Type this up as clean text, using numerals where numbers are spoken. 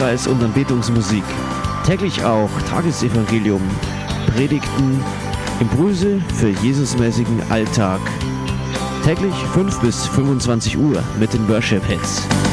Lobpreis und Anbetungsmusik. Täglich auch Tagesevangelium, Predigten, Impulse für Jesusmäßigen Alltag. Täglich 5 bis 25 Uhr mit den Worship Hits.